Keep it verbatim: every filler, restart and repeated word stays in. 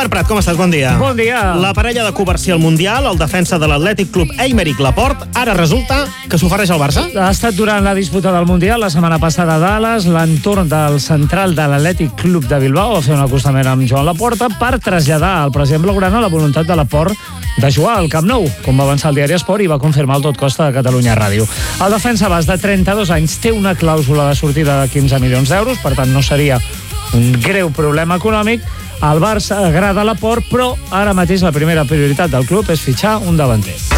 Albert Prat, com estàs? Bon dia. Bon dia. La parella de Covarsí al Mundial, el defensa de l'Atlètic Club Aymeric Laporte, ara resulta que s'ofereix al Barça. Ha estat durant la disputa del Mundial la setmana passada a Dallas, l'entorn del central de l'Atlètic Club de Bilbao va fer un acostament amb Joan Laporta per traslladar al president blaugrana la voluntat de Laporte de jugar al Camp Nou, com va avançar el diari Esport i va confirmar el Tot Costa de Catalunya Ràdio. El defensa basc de trenta-dos anys té una clàusula de sortida de quinze milions d'euros, per tant no seria un greu problema econòmic. Al Barça agrada Laporte, però ara mateix la primera prioritat del club és fitxar un davanter.